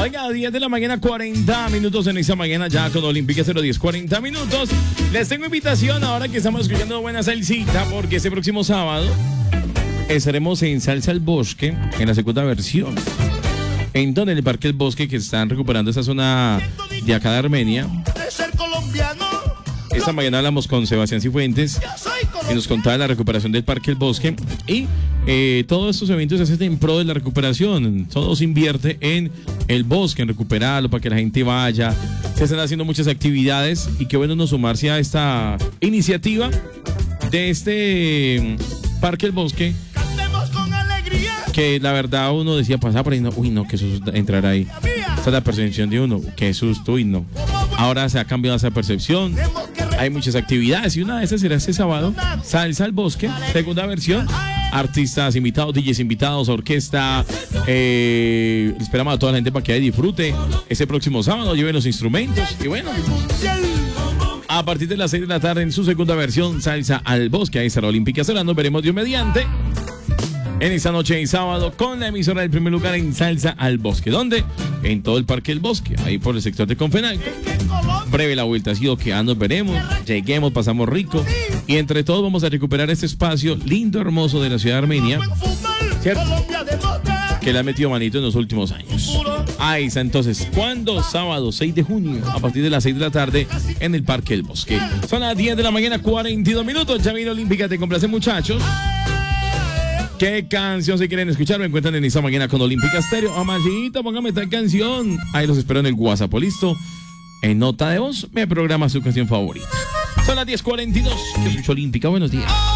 Oiga, 10 de la mañana, 40 minutos en esta mañana ya con Olímpica 010, 40 minutos. Les tengo invitación ahora que estamos escuchando buena salsita porque este próximo sábado estaremos en Salsa al Bosque en la segunda versión. En donde en el Parque El Bosque, que están recuperando esa zona de acá de Armenia. Esta mañana hablamos con Sebastián Cifuentes y nos contaba la recuperación del Parque El Bosque. Y todos estos eventos se hacen en pro de la recuperación. Todo se invierte en el bosque, en recuperarlo, para que la gente vaya. Se están haciendo muchas actividades y qué bueno no sumarse a esta iniciativa de este Parque El Bosque. Que la verdad uno decía, pasaba por ahí, no, uy no, qué susto entrar ahí. Esa es la percepción de uno, qué susto, uy no. Ahora se ha cambiado esa percepción. Hay muchas actividades y una de esas será este sábado, Salsa al Bosque, segunda versión. Artistas invitados, DJs invitados, orquesta. Esperamos a toda la gente para que disfrute ese próximo sábado, lleven los instrumentos y bueno. A partir de las 6 de la tarde en su segunda versión, Salsa al Bosque. Ahí estará Olímpica Sola, nos veremos Dios mediante en esta noche y sábado con la emisora del primer lugar en Salsa al Bosque. ¿Dónde? En todo el Parque El Bosque, ahí por el sector de Confenalco. Breve la vuelta, ha sido que nos veremos, lleguemos, pasamos rico y entre todos vamos a recuperar este espacio lindo, hermoso de la ciudad de Armenia, ¿cierto? Que le ha metido manito en los últimos años. Ahí está entonces, ¿cuándo? Sábado 6 de junio, a partir de las 6 de la tarde en el Parque El Bosque. Son las 10 de la mañana, 42 minutos. Ya vino Olímpica, te complace, muchachos. ¿Qué canción se quieren escuchar? Me encuentran en esta mañana con Olímpica Stereo. Amacita, póngame esta canción. Ahí los espero en el WhatsApp, listo. En nota de voz, me programa su canción favorita. Son las 10:42. Yo soy Olímpica, buenos días.